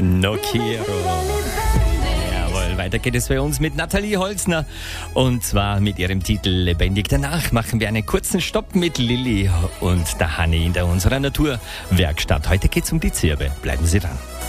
No quiero. Jawohl, weiter geht es bei uns mit Nathalie Holzner und zwar mit ihrem Titel Lebendig. Danach machen wir einen kurzen Stopp mit Lilly und der Hanni in unserer Naturwerkstatt. Heute geht es um die Zirbe. Bleiben Sie dran.